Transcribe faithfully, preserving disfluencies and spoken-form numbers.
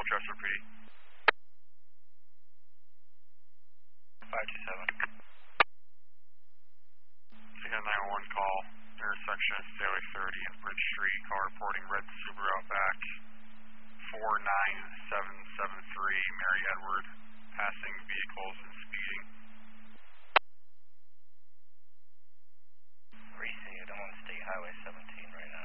Control, Chester P. five two seven. Second nine one one call, intersection of Stairway thirty and Bridge Street, car reporting red Subaru Outback, four nine seven seven three, Mary Edward, passing vehicles in